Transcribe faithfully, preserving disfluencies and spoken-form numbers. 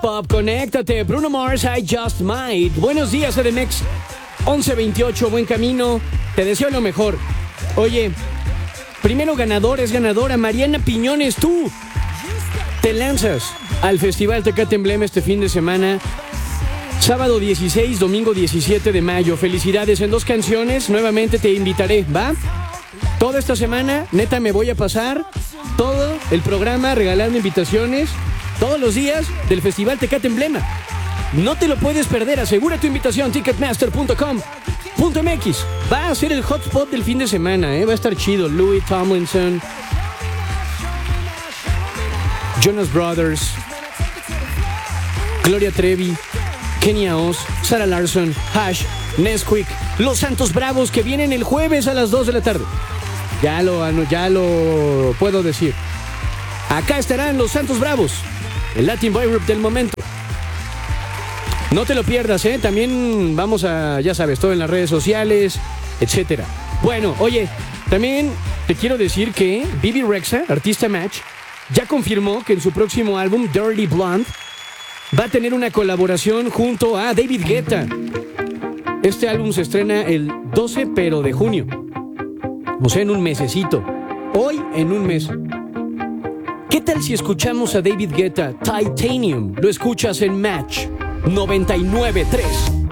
Pop, conéctate. Bruno Mars, I Just Might. Buenos días, E D M X. once veintiocho, buen camino. Te deseo lo mejor. Oye, primero ganador es ganadora. Mariana Piñones, tú te lanzas al Festival Tecate Emblema este fin de semana. Sábado dieciséis, domingo diecisiete de mayo. Felicidades en dos canciones. Nuevamente te invitaré, ¿va? Toda esta semana, neta, me voy a pasar todo el programa regalando invitaciones todos los días del Festival Tecate Emblema. No te lo puedes perder. Asegura tu invitación. Ticketmaster punto com punto m x. Va a ser el hotspot del fin de semana, ¿eh? Va a estar chido. Louis Tomlinson, Jonas Brothers, Gloria Trevi, Kenia Oz, Sarah Larson, Hash, Nesquik, Los Santos Bravos, que vienen el jueves a las dos de la tarde. Ya lo, ya lo puedo decir. Acá estarán Los Santos Bravos, el Latin Boy Group del momento. No te lo pierdas, ¿eh? También vamos a, ya sabes, todo en las redes sociales, etcétera. Bueno, oye, también te quiero decir que Bibi Rexha, artista Match, ya confirmó que en su próximo álbum, Dirty Blonde, va a tener una colaboración junto a David Guetta. Este álbum se estrena el doce, pero de junio. O sea, en un mesecito. Hoy en un mes. ¿Qué tal si escuchamos a David Guetta, Titanium? Lo escuchas en Match noventa y nueve punto tres.